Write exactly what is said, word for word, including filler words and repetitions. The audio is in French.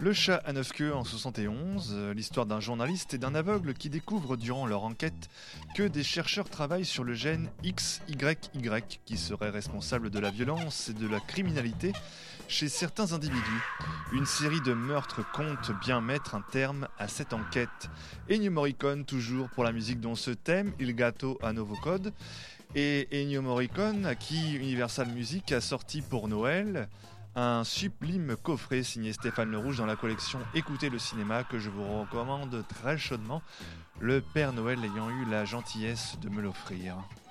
Le chat à neuf queues en soixante et onze, euh, l'histoire d'un journaliste et d'un aveugle qui découvrent durant leur enquête que des chercheurs travaillent sur le gène X Y Y qui serait responsable de la violence et de la criminalité chez certains individus. Une série de meurtres compte bien mettre un terme à cette enquête. Ennio Morricone toujours pour la musique dont ce thème, Il gatto a nuovo code. Et Ennio Morricone, à qui Universal Music a sorti pour Noël un sublime coffret signé Stéphane Le Rouge dans la collection Écoutez le cinéma que je vous recommande très chaudement, le Père Noël ayant eu la gentillesse de me l'offrir.